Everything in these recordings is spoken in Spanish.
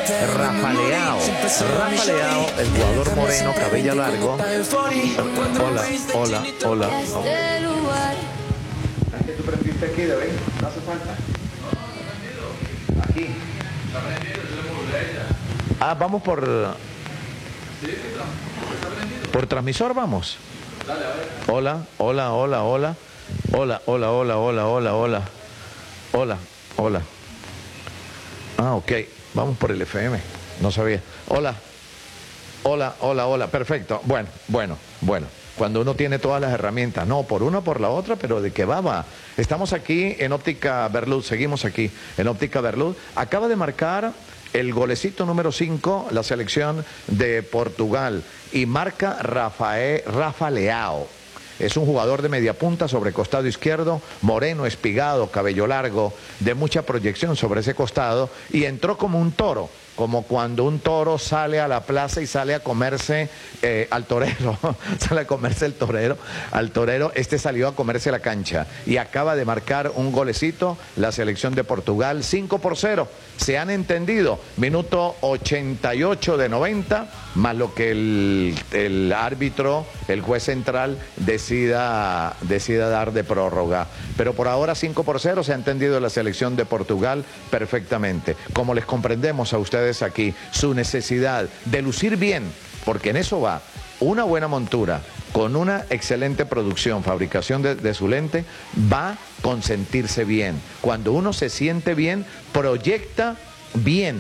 Rafa Leao. Rafa Leao, el jugador moreno, cabello largo. Hola. ¿Qué tú prendiste aquí, David? ¿No hace falta? Aquí. Vamos por transmisor, vamos. Hola. Ok, vamos por el FM. No sabía. Hola. Perfecto. Bueno. Cuando uno tiene todas las herramientas, no por una o por la otra, pero de qué va. Estamos aquí en Óptica Berlud, seguimos aquí en Óptica Berlud. Acaba de marcar el golecito número 5, la selección de Portugal, y marca Rafa Leao. Es un jugador de media punta sobre costado izquierdo, moreno, espigado, cabello largo, de mucha proyección sobre ese costado, y entró como un toro, como cuando un toro sale a la plaza y sale a comerse al torero, sale a comerse al torero, este salió a comerse la cancha y acaba de marcar un golecito, la selección de Portugal, 5-0, se han entendido, minuto 88 de 90, más lo que el árbitro, el juez central, decida dar de prórroga, pero por ahora 5-0, se ha entendido la selección de Portugal perfectamente, como les comprendemos a ustedes aquí, su necesidad de lucir bien, porque en eso va, una buena montura, con una excelente producción, fabricación de su lente, va con sentirse bien. Cuando uno se siente bien, proyecta bien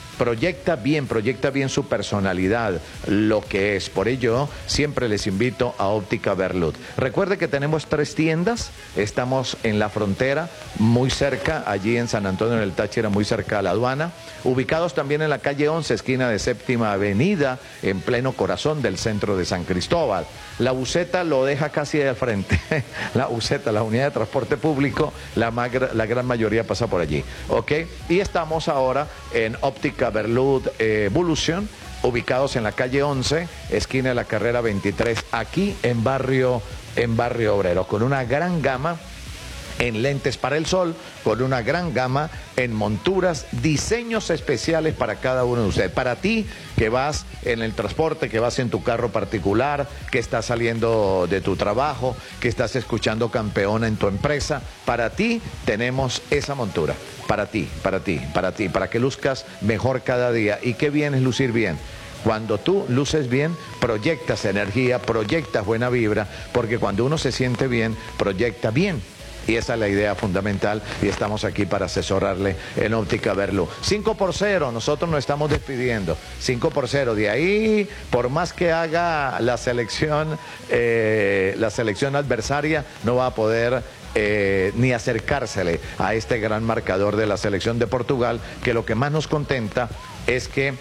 su personalidad, lo que es. Por ello, siempre les invito a Óptica Berlud. Recuerde que tenemos 3 tiendas, estamos en la frontera, muy cerca, allí en San Antonio del Táchira, muy cerca a la aduana, ubicados también en la calle 11, esquina de Séptima Avenida, en pleno corazón del centro de San Cristóbal. La buseta lo deja casi de frente, la buseta, la unidad de transporte público, la gran mayoría pasa por allí, ¿ok? Y estamos ahora en Óptica Berlud Evolution, ubicados en la calle 11, esquina de la carrera 23, aquí en Barrio Obrero, con una gran gama en lentes para el sol, con una gran gama en monturas, diseños especiales para cada uno de ustedes. Para ti que vas en el transporte, que vas en tu carro particular, que estás saliendo de tu trabajo, que estás escuchando Campeona en tu empresa, para ti tenemos esa montura. Para que luzcas mejor cada día. ¿Y qué bien es lucir bien? Cuando tú luces bien, proyectas energía, proyectas buena vibra, porque cuando uno se siente bien, proyecta bien. Y esa es la idea fundamental y estamos aquí para asesorarle en Óptica Berlud. 5-0, nosotros nos estamos despidiendo. 5-0, de ahí, por más que haga la selección adversaria, no va a poder ni acercársele a este gran marcador de la selección de Portugal, que lo que más nos contenta es que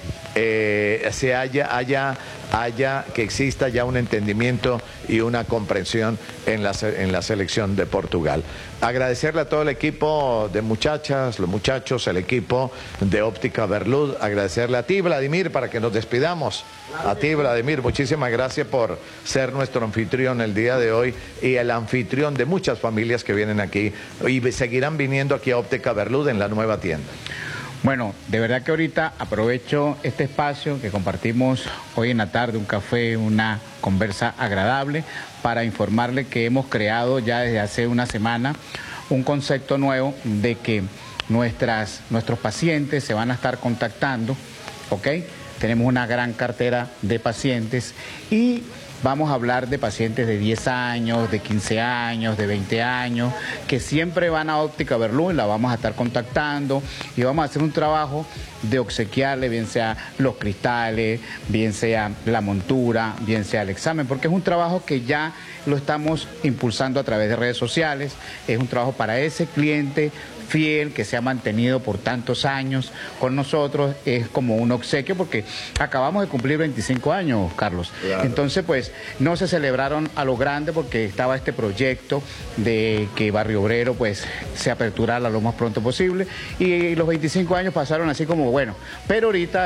que exista ya un entendimiento y una comprensión en la selección de Portugal. Agradecerle a todo el equipo de muchachas, los muchachos, el equipo de Óptica Berlud. Agradecerle a ti, Vladimir, para que nos despidamos. A ti, Vladimir, muchísimas gracias por ser nuestro anfitrión el día de hoy y el anfitrión de muchas familias que vienen aquí y seguirán viniendo aquí a Óptica Berlud en la nueva tienda. Bueno, de verdad que ahorita aprovecho este espacio que compartimos hoy en la tarde, un café, una conversa agradable, para informarle que hemos creado ya desde hace una semana un concepto nuevo de que nuestros pacientes se van a estar contactando, ¿ok? Tenemos una gran cartera de pacientes y vamos a hablar de pacientes de 10 años, de 15 años, de 20 años, que siempre van a Óptica Berlud, la vamos a estar contactando y vamos a hacer un trabajo de obsequiarle, bien sea los cristales, bien sea la montura, bien sea el examen, porque es un trabajo que ya lo estamos impulsando a través de redes sociales, es un trabajo para ese cliente fiel que se ha mantenido por tantos años con nosotros, es como un obsequio porque acabamos de cumplir 25 años, Carlos. Claro. Entonces, pues, no se celebraron a lo grande porque estaba este proyecto de que Barrio Obrero, pues, se aperturara lo más pronto posible y los 25 años pasaron así como, bueno, pero ahorita